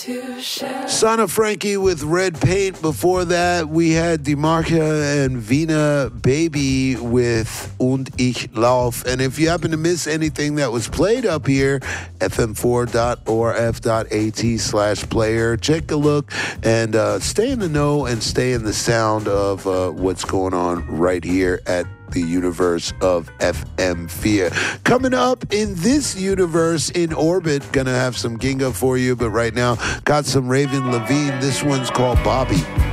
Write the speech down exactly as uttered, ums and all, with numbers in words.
Son of Frankie with Red Paint. Before that, we had DeMarca and Vina Baby with Und Ich Lauf. And if you happen to miss anything that was played up here, f m four dot o r f dot a t slash player. Check a look and uh, stay in the know and stay in the sound of uh, what's going on right here at the universe of F M F I A. Coming up in this universe in orbit, gonna have some Ginga for you, but right now got some Raven Levine. This one's called Bobby.